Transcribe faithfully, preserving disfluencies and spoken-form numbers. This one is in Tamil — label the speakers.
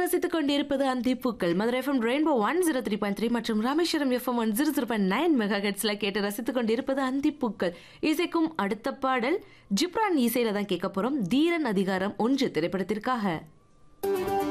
Speaker 1: ரசித்துக் கொண்டிருப்பது அந்திப்பூக்கள். Madurai FM rainbow one zero three point three மற்றும் Rameswaram FM one zero zero point nine mega ஹெட்ஸ்ல கேட்டு ரசித்துக் கொண்டிருப்பது அந்திப்பூக்கள். இசைக்கும் அடுத்த பாடல் ஜிப்ரான் இசையில தான் கேட்க போறோம். தீரன் அதிகாரம் ஒன்று திரைப்படத்திற்காக.